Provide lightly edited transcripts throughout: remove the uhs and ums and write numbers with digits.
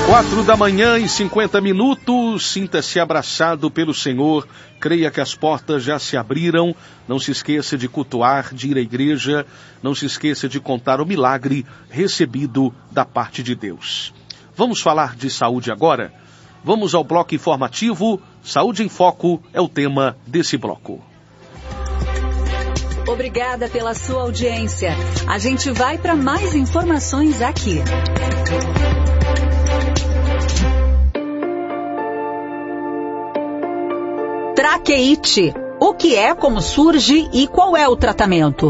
4h50. Sinta-se abraçado pelo Senhor. Creia que as portas já se abriram. Não se esqueça de cultuar, de ir à igreja. Não se esqueça de contar o milagre recebido da parte de Deus. Vamos falar de saúde agora? Vamos ao bloco informativo. Saúde em Foco é o tema desse bloco. Obrigada pela sua audiência. A gente vai para mais informações aqui. Traqueite. O que é, como surge e qual é o tratamento?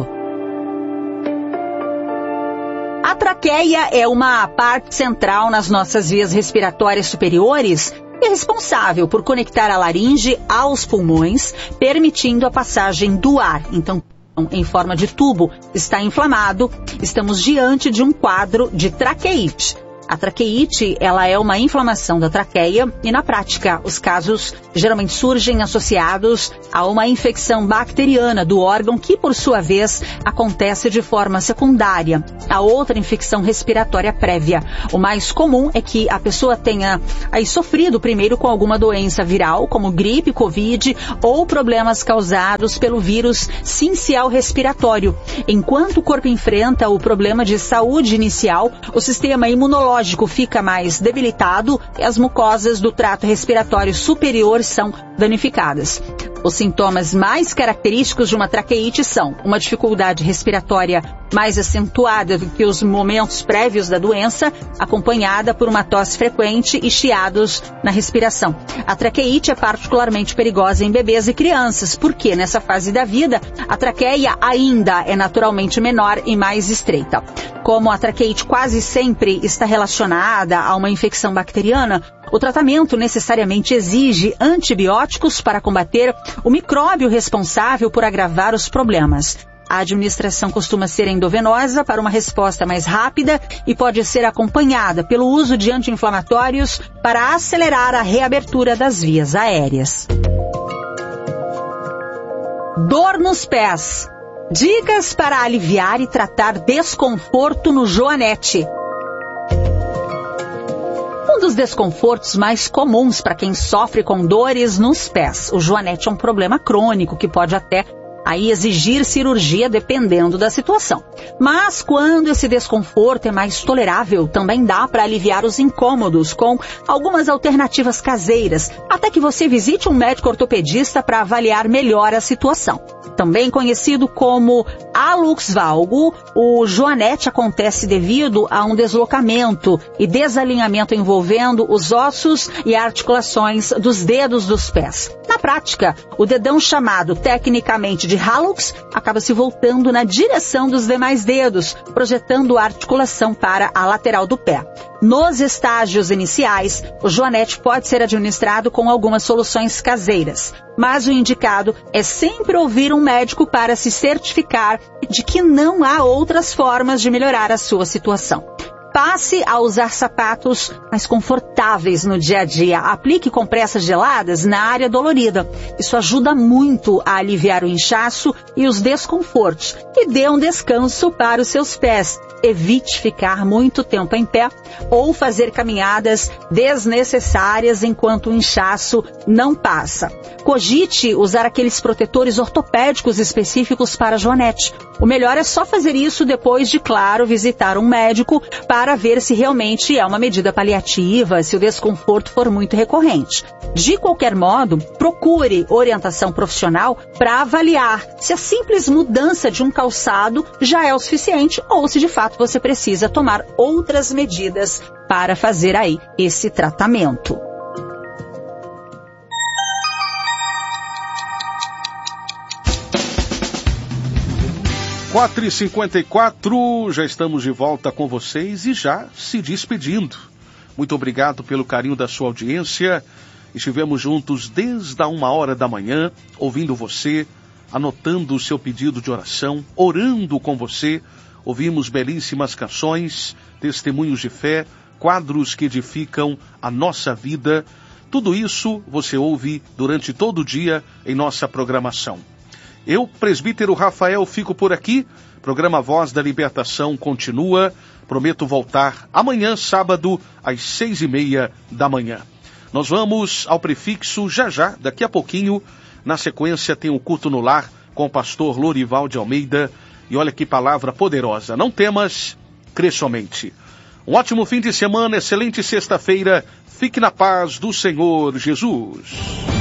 A traqueia é uma parte central nas nossas vias respiratórias superiores e é responsável por conectar a laringe aos pulmões, permitindo a passagem do ar. Então, em forma de tubo, está inflamado, estamos diante de um quadro de traqueite. A traqueite, ela é uma inflamação da traqueia e, na prática, os casos geralmente surgem associados a uma infecção bacteriana do órgão que, por sua vez, acontece de forma secundária a outra infecção respiratória prévia. O mais comum é que a pessoa tenha sofrido primeiro com alguma doença viral, como gripe, covid, ou problemas causados pelo vírus sincial respiratório. Enquanto o corpo enfrenta o problema de saúde inicial, o sistema imunológico fica mais debilitado e as mucosas do trato respiratório superior são danificadas. Os sintomas mais característicos de uma traqueite são uma dificuldade respiratória mais acentuada do que os momentos prévios da doença, acompanhada por uma tosse frequente e chiados na respiração. A traqueite é particularmente perigosa em bebês e crianças, porque nessa fase da vida a traqueia ainda é naturalmente menor e mais estreita. Como a traqueite quase sempre está relacionada a uma infecção bacteriana, o tratamento necessariamente exige antibióticos para combater o micróbio responsável por agravar os problemas. A administração costuma ser endovenosa para uma resposta mais rápida e pode ser acompanhada pelo uso de anti-inflamatórios para acelerar a reabertura das vias aéreas. Dor nos pés. Dicas para aliviar e tratar desconforto no joanete. Um dos desconfortos mais comuns para quem sofre com dores nos pés. O joanete é um problema crônico que pode até exigir cirurgia dependendo da situação. Mas quando esse desconforto é mais tolerável, também dá para aliviar os incômodos com algumas alternativas caseiras, até que você visite um médico ortopedista para avaliar melhor a situação. Também conhecido como hallux valgus, o joanete acontece devido a um deslocamento e desalinhamento envolvendo os ossos e articulações dos dedos dos pés. Na prática, o dedão chamado tecnicamente de hallux acaba se voltando na direção dos demais dedos, projetando a articulação para a lateral do pé. Nos estágios iniciais, o joanete pode ser administrado com algumas soluções caseiras, mas o indicado é sempre ouvir um médico para se certificar de que não há outras formas de melhorar a sua situação. Passe a usar sapatos mais confortáveis no dia a dia. Aplique compressas geladas na área dolorida. Isso ajuda muito a aliviar o inchaço e os desconfortos. E dê um descanso para os seus pés. Evite ficar muito tempo em pé ou fazer caminhadas desnecessárias enquanto o inchaço não passa. Cogite usar aqueles protetores ortopédicos específicos para joanete. O melhor é só fazer isso depois de, claro, visitar um médico para ver se realmente é uma medida paliativa, se o desconforto for muito recorrente. De qualquer modo, procure orientação profissional para avaliar se a simples mudança de um calçado já é o suficiente ou se de fato você precisa tomar outras medidas para fazer esse tratamento. Às 4h54, já estamos de volta com vocês e já se despedindo. Muito obrigado pelo carinho da sua audiência. Estivemos juntos desde a 1h da manhã, ouvindo você, anotando o seu pedido de oração, orando com você. Ouvimos belíssimas canções, testemunhos de fé, quadros que edificam a nossa vida. Tudo isso você ouve durante todo o dia em nossa programação. Eu, presbítero Rafael, fico por aqui. Programa Voz da Libertação continua. Prometo voltar amanhã, sábado, às 6:30 da manhã. Nós vamos ao prefixo já, daqui a pouquinho. Na sequência tem o culto no lar com o pastor Lorival de Almeida. E olha que palavra poderosa. Não temas, crê somente. Um ótimo fim de semana, excelente sexta-feira. Fique na paz do Senhor Jesus.